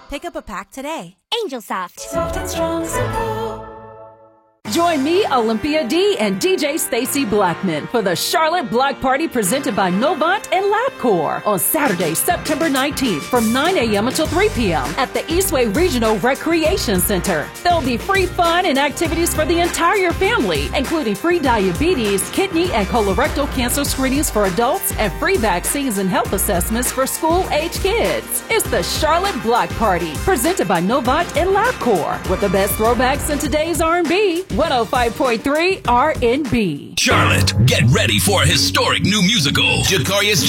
Pick up a pack today. Angel Soft. Soft and strong, simple. Join me, Olympia D, and DJ Stacy Blackman for the Charlotte Block Party presented by Novant and LabCorp on Saturday, September 19th from 9 a.m. until 3 p.m. at the Eastway Regional Recreation Center. There'll be free fun and activities for the entire family, including free diabetes, kidney, and colorectal cancer screenings for adults and free vaccines and health assessments for school-age kids. It's the Charlotte Block Party presented by Novant and LabCorp with the best throwbacks in today's R&B. 105.3 RNB. Charlotte, get ready for a historic new musical, Jacarius